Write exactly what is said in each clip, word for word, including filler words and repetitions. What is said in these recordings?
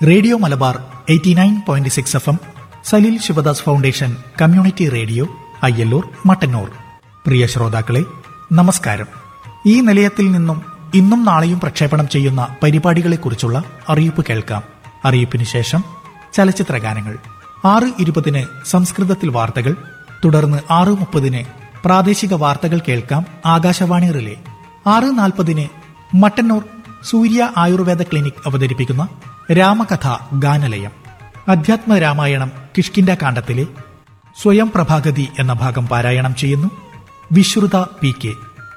Radio Malabar eighty nine point six F M, Saleel Sivadas foundation community radio, Ayyallur, Mattannur. പ്രിയ ശ്രോതാക്കളെ, നമസ്കാരം. ഈ നിലയത്തിൽ നിന്നും ഇന്നും നാളെയും പ്രക്ഷേപണം ചെയ്യുന്ന പരിപാടികളെക്കുറിച്ചുള്ള അറിയിപ്പ് കേൾക്കാം. അറിയിപ്പിന് ശേഷം ചലച്ചിത്ര ഗാനങ്ങൾ. ആറ് ഇരുപതിന് സംസ്കൃതത്തിൽ വാർത്തകൾ, തുടർന്ന് ആറ് മുപ്പതിന് പ്രാദേശിക വാർത്തകൾ കേൾക്കാം, ആകാശവാണി റിലേ. ആറ് നാൽപ്പതിന് മട്ടന്നൂർ സൂര്യ ആയുർവേദ ക്ലിനിക് അവതരിപ്പിക്കുന്ന രാമകഥ ഗാനലയം. അധ്യാത്മ രാമായണം കിഷ്കിൻഡ കാണ്ഡത്തിലെ സ്വയം പ്രഭാഗതി എന്ന ഭാഗം പാരായണം ചെയ്യുന്നു വിശ്രുത പി കെ.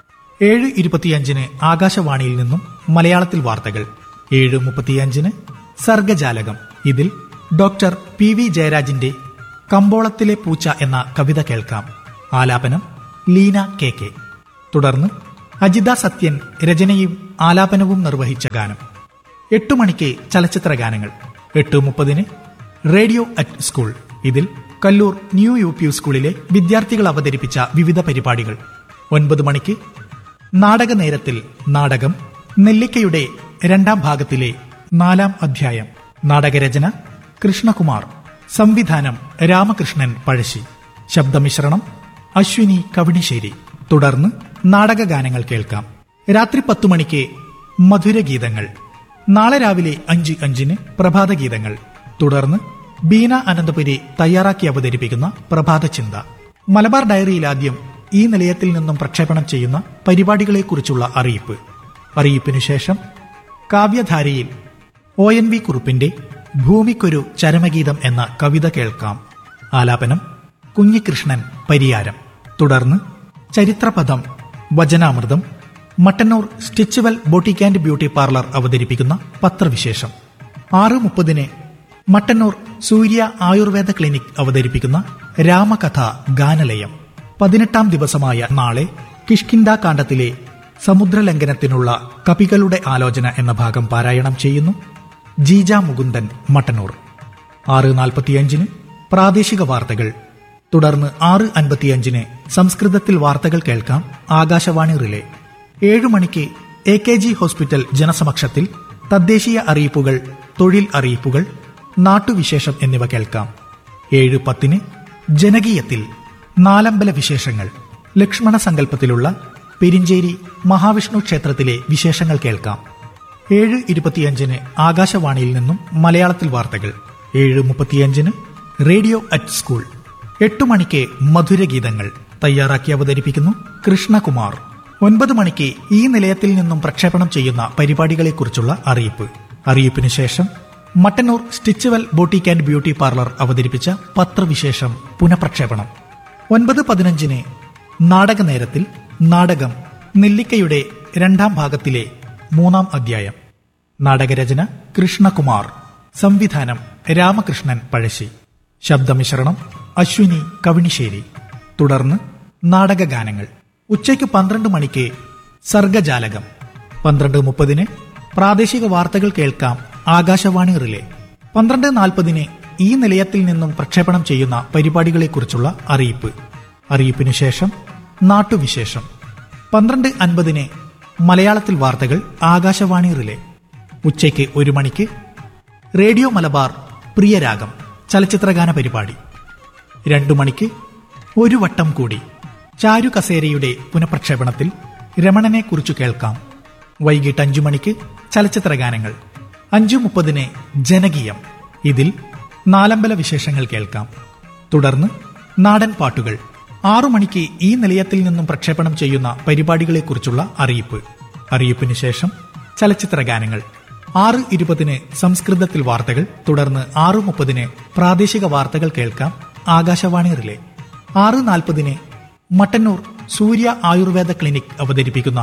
ഏഴ് ഇരുപത്തിയഞ്ചിന് ആകാശവാണിയിൽ നിന്നും മലയാളത്തിൽ വാർത്തകൾ. ഏഴ് മുപ്പത്തിയഞ്ചിന് സർഗജാലകം. ഇതിൽ ഡോക്ടർ പി വി ജയരാജിന്റെ കമ്പോളത്തിലെ പൂച്ച എന്ന കവിത കേൾക്കാം. ആലാപനം ലീന കെ കെ. തുടർന്ന് അജിത സത്യൻ രചനയും ആലാപനവും നിർവഹിച്ച ഗാനം. എട്ടു മണിക്ക് ചലച്ചിത്ര ഗാനങ്ങൾ. എട്ട് മുപ്പതിന് റേഡിയോ അറ്റ് സ്കൂൾ. ഇതിൽ കല്ലൂർ ന്യൂ യു പി സ്കൂളിലെ വിദ്യാർത്ഥികൾ അവതരിപ്പിച്ച വിവിധ പരിപാടികൾ. ഒൻപത് മണിക്ക് നാടക നേരത്തിൽ നാടകം നെല്ലിക്കയുടെ രണ്ടാം ഭാഗത്തിലെ നാലാം അധ്യായം. നാടകരചന കൃഷ്ണകുമാർ. സംവിധാനം രാമകൃഷ്ണൻ പഴശ്ശി. ശബ്ദമിശ്രണം അശ്വിനി കവണിശ്ശേരി. തുടർന്ന് നാടകഗാനങ്ങൾ കേൾക്കാം. രാത്രി പത്തു മണിക്ക് മധുരഗീതങ്ങൾ. നാളെ രാവിലെ അഞ്ച് അഞ്ചിന് പ്രഭാതഗീതങ്ങൾ. തുടർന്ന് ബീന അനന്തപുരി തയ്യാറാക്കി അവതരിപ്പിക്കുന്ന പ്രഭാതചിന്ത. മലബാർ ഡയറിയിൽ ആദ്യം ഈ നിലയത്തിൽ നിന്നും പ്രക്ഷേപണം ചെയ്യുന്ന പരിപാടികളെക്കുറിച്ചുള്ള അറിയിപ്പ്. അറിയിപ്പിനു ശേഷം കാവ്യധാരയിൽ ഒ എൻ വി കുറുപ്പിന്റെ ഭൂമിക്കൊരു ചരമഗീതം എന്ന കവിത കേൾക്കാം. ആലാപനം കുഞ്ഞികൃഷ്ണൻ പരിയാരം. തുടർന്ന് ചരിത്രപഥം വചനാമൃതം Mattannur സ്റ്റിച്ചുവൽ boutique and beauty parlour അവതരിപ്പിക്കുന്ന പത്രവിശേഷം. ആറ് മുപ്പതിന് മട്ടന്നൂർ സൂര്യ ആയുർവേദ ക്ലിനിക് അവതരിപ്പിക്കുന്ന രാമകഥ ഗാനലയം. പതിനെട്ടാം ദിവസമായ നാളെ കിഷ്കിൻഡ കാണ്ഡത്തിലെ സമുദ്രലംഘനത്തിനുള്ള കപികളുടെ ആലോചന എന്ന ഭാഗം പാരായണം ചെയ്യുന്നു ജീജ മുകുന്ദൻ, മട്ടന്നൂർ. ആറ് നാൽപ്പത്തിയഞ്ചിന് പ്രാദേശിക വാർത്തകൾ. തുടർന്ന് ആറ് അൻപത്തിയഞ്ചിന് സംസ്കൃതത്തിൽ വാർത്തകൾ കേൾക്കാം, ആകാശവാണി റിലേ. ഏഴു മണിക്ക് എ കെ ജി ഹോസ്പിറ്റൽ ജനസമക്ഷത്തിൽ തദ്ദേശീയ അറിയിപ്പുകൾ, തൊഴിൽ അറിയിപ്പുകൾ, നാട്ടുവിശേഷം എന്നിവ കേൾക്കാം. ഏഴ് പത്തിന് ജനകീയത്തിൽ നാലമ്പല വിശേഷങ്ങൾ. ലക്ഷ്മണ സങ്കല്പത്തിലുള്ള പെരിഞ്ചേരി മഹാവിഷ്ണു ക്ഷേത്രത്തിലെ വിശേഷങ്ങൾ കേൾക്കാം. ഏഴ് ഇരുപത്തിയഞ്ചിന് ആകാശവാണിയിൽ നിന്നും മലയാളത്തിൽ വാർത്തകൾ. ഏഴ് മുപ്പത്തിയഞ്ചിന് റേഡിയോ അറ്റ് സ്കൂൾ. എട്ടു മണിക്ക് മധുരഗീതങ്ങൾ തയ്യാറാക്കി അവതരിപ്പിക്കുന്നു കൃഷ്ണകുമാർ. ഒൻപത് മണിക്ക് ഈ നിലയത്തിൽ നിന്നും പ്രക്ഷേപണം ചെയ്യുന്ന പരിപാടികളെക്കുറിച്ചുള്ള അറിയിപ്പ്. അറിയിപ്പിന് ശേഷം Mattannur സ്റ്റിച്ചുവൽ boutique and beauty parlour അവതരിപ്പിച്ച പത്രവിശേഷം പുനഃപ്രക്ഷേപണം. ഒൻപത് പതിനഞ്ചിന് നാടക നേരത്തിൽ നാടകം നെല്ലിക്കയുടെ രണ്ടാം ഭാഗത്തിലെ മൂന്നാം അധ്യായം. നാടകരചന കൃഷ്ണകുമാർ. സംവിധാനം രാമകൃഷ്ണൻ പഴശ്ശി. ശബ്ദമിശ്രണം അശ്വിനി കവണിശ്ശേരി. തുടർന്ന് നാടകഗാനങ്ങൾ. ഉച്ചയ്ക്ക് പന്ത്രണ്ട് മണിക്ക് സർഗജാലകം. പന്ത്രണ്ട് മുപ്പതിന് പ്രാദേശിക വാർത്തകൾ കേൾക്കാം, ആകാശവാണി റിലേ. പന്ത്രണ്ട് നാൽപ്പതിന് ഈ നിലയത്തിൽ നിന്നും പ്രക്ഷേപണം ചെയ്യുന്ന പരിപാടികളെക്കുറിച്ചുള്ള അറിയിപ്പ്. അറിയിപ്പിനു ശേഷം നാട്ടുവിശേഷം. പന്ത്രണ്ട് അൻപതിന് മലയാളത്തിൽ വാർത്തകൾ, ആകാശവാണി റിലേ. ഉച്ചയ്ക്ക് ഒരു മണിക്ക് റേഡിയോ മലബാർ പ്രിയരാഗം ചലച്ചിത്രഗാന പരിപാടി. രണ്ടു മണിക്ക് ഒരു വട്ടം കൂടി ചാരു കസേരയുടെ പുനഃപ്രക്ഷേപണത്തിൽ രമണനെ കുറിച്ചു കേൾക്കാം. വൈകിട്ട് അഞ്ചു മണിക്ക് ചലച്ചിത്രഗാനങ്ങൾ. അഞ്ചു മുപ്പതിന് ജനകീയം. ഇതിൽ നാലമ്പല വിശേഷങ്ങൾ കേൾക്കാം. തുടർന്ന് നാടൻ പാട്ടുകൾ. ആറു മണിക്ക് ഈ നിലയത്തിൽ നിന്നും പ്രക്ഷേപണം ചെയ്യുന്ന പരിപാടികളെക്കുറിച്ചുള്ള അറിയിപ്പ്. അറിയിപ്പിന് ശേഷം ചലച്ചിത്രഗാനങ്ങൾ. ആറ് ഇരുപതിന് സംസ്കൃതത്തിൽ വാർത്തകൾ. തുടർന്ന് ആറു മുപ്പതിന് പ്രാദേശിക വാർത്തകൾ കേൾക്കാം, ആകാശവാണി റിലേ. ആറ് നാൽപ്പതിന് മട്ടന്നൂർ സൂര്യ ആയുർവേദ ക്ലിനിക് അവതരിപ്പിക്കുന്ന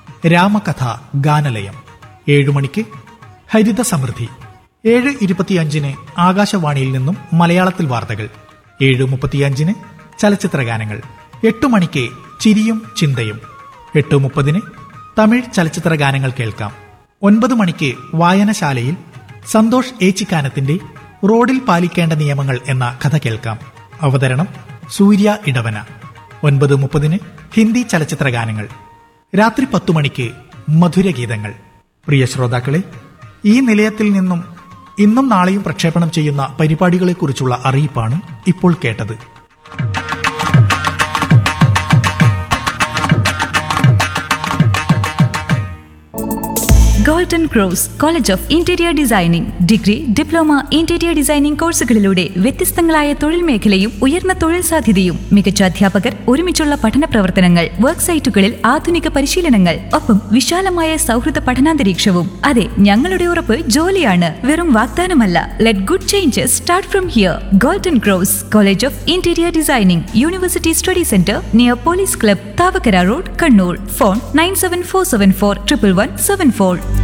രാമകഥ ഗാനലയം. ഏഴു മണിക്ക് ഹരിത സമൃദ്ധി. ഏഴ് ഇരുപത്തിയഞ്ചിന് ആകാശവാണിയിൽ നിന്നും മലയാളത്തിൽ വാർത്തകൾ. ഏഴ് മുപ്പത്തിയഞ്ചിന് ചലച്ചിത്രഗാനങ്ങൾ. എട്ടു മണിക്ക് ചിരിയും ചിന്തയും. എട്ട് മുപ്പതിന് തമിഴ് ചലച്ചിത്രഗാനങ്ങൾ കേൾക്കാം. ഒൻപത് മണിക്ക് വായനശാലയിൽ സന്തോഷ് ഏച്ചിക്കാനത്തിന്റെ റോഡിൽ പാലിക്കേണ്ട നിയമങ്ങൾ എന്ന കഥ കേൾക്കാം. അവതരണം സൂര്യ ഇടവന. ഒൻപത് മുപ്പതിന് ഹിന്ദി ചലച്ചിത്രഗാനങ്ങൾ. രാത്രി പത്തു മണിക്ക് മധുരഗീതങ്ങൾ. പ്രിയ ശ്രോതാക്കളെ, ഈ നിലയത്തിൽ നിന്നും ഇന്നും നാളെയും പ്രക്ഷേപണം ചെയ്യുന്ന പരിപാടികളെക്കുറിച്ചുള്ള അറിയിപ്പാണ് ഇപ്പോൾ കേട്ടത്. Golden cross college of interior designing degree, diploma, interior designing കോഴ്സുകളിലൂടെ വ്യത്യസ്തങ്ങളായ തൊഴിൽ മേഖലയും ഉയർന്ന തൊഴിൽ സാധ്യതയും, മികച്ച അധ്യാപകർ, ഒരുമിച്ചുള്ള പഠന പ്രവർത്തനങ്ങൾ, വർക്ക് സൈറ്റുകളിൽ ആധുനിക പരിശീലനങ്ങൾ, ഒപ്പം വിശാലമായ സൗഹൃദ പഠനാന്തരീക്ഷവും. അതെ, ഞങ്ങളുടെ ഉറപ്പ് ജോലിയാണ്, വെറും വാഗ്ദാനമല്ല. Let good changes start from here. Golden cross college of interior designing, university study centre near police club, Thavakkara road, Kannur. Phone nine seven four seven four triple one seven four.